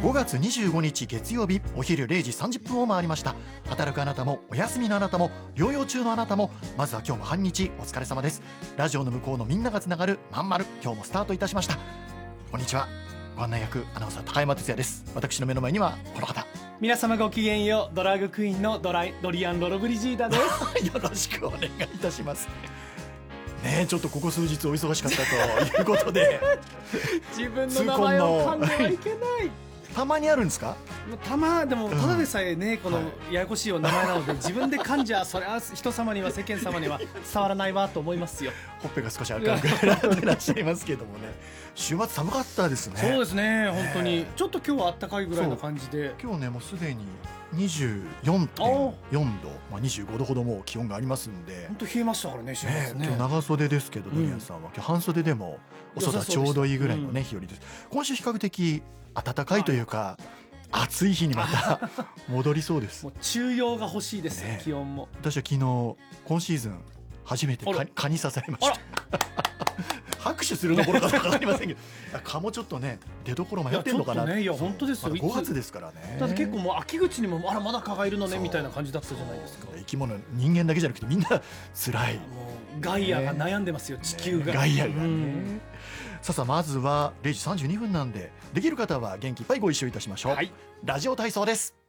5月25日月曜日お昼0時30分を回りました。働くあなたもお休みのあなたも療養中のあなたも、まずは今日も半日お疲れ様です。ラジオの向こうのみんながつながるまんまる、今日もスタートいたしました。こんにちは、ご案内役アナウンサー高山哲也です。私の目の前にはこの方。 皆様ごきげんよう、ドラァグクイーンのドリアン・ロロブリジーダですよろしくお願いいたしますね。ちょっとここ数日お忙しかったということで自分の名前を噛んではいけないたまにあるんですか？ でもただでさえね、このややこしいお名前なので、自分で噛んじゃそれは人様には世間様には伝わらないわと思いますよ。 ほっぺが少し赤くなってらっしゃいますけどもね。週末寒かったですね。 そうですね、本当にちょっと今日は暖かいぐらいの感じで、 今日ねもうすでに24.4度、25度ほどもう気温がありますんで、 本当冷えましたからね、週末ね。 今日長袖ですけど、ドリアンさんは今日半袖でもお外ちょうどいいぐらいのね日和です。今週比較的暖かいというか、暑い日にまた戻りそうです。 もう中陽が欲しいです、気温も。 私は昨日今シーズン初めて蚊に刺されました拍手するところかどうか分かりませんけど蚊もちょっとね出所迷ってんのかな。 いや本当ですよ、 5月ですからね。 だって結構もう秋口にもまだ蚊がいるのねみたいな感じだったじゃないですか。 生き物、人間だけじゃなくてみんな辛い。 もうガイアが悩んでますよ、地球が。 ガイアがね。さあまずは0時32分なんで、できる方は元気いっぱいご一緒いたしましょう。ラジオ体操です。